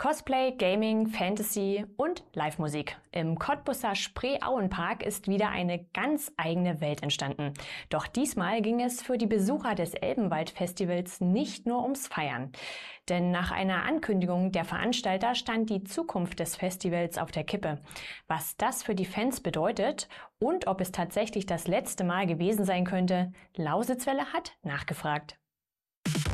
Cosplay, Gaming, Fantasy und Live-Musik. Im Cottbuser Spreeauenpark ist wieder eine ganz eigene Welt entstanden. Doch diesmal ging es für die Besucher des Elbenwald-Festivals nicht nur ums Feiern. Denn nach einer Ankündigung der Veranstalter stand die Zukunft des Festivals auf der Kippe. Was das für die Fans bedeutet und ob es tatsächlich das letzte Mal gewesen sein könnte, Lausitzwelle hat nachgefragt.